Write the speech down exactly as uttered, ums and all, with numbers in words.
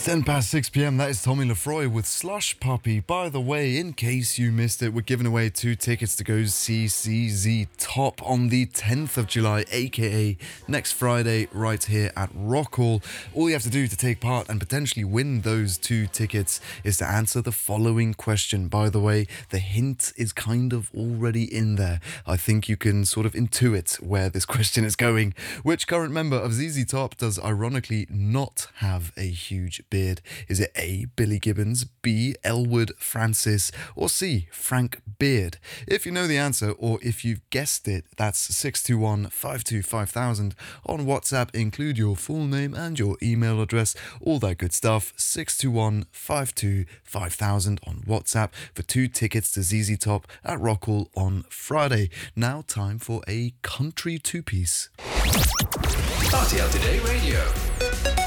ten past six p.m. That is Tommy Lefroy with Slush Puppy. By the way, in case you missed it, we're giving away two tickets to go see Z Z Top on the tenth of July, aka next Friday, right here at Rockall. All you have to do to take part and potentially win those two tickets is to answer the following question. By the way, the hint is kind of already in there. I think you can sort of intuit where this question is going. Which current member of Z Z Top does ironically not have a huge beard? Is it A, Billy Gibbons, B, Elwood Francis, or C, Frank Beard? If you know the answer, or if you've guessed it, that's six two one, five two five thousand. On WhatsApp, include your full name and your email address, all that good stuff. six two one, five two five thousand on WhatsApp for two tickets to Z Z Top at Rockall on Friday. Now time for a country two-piece. R T L Today Radio.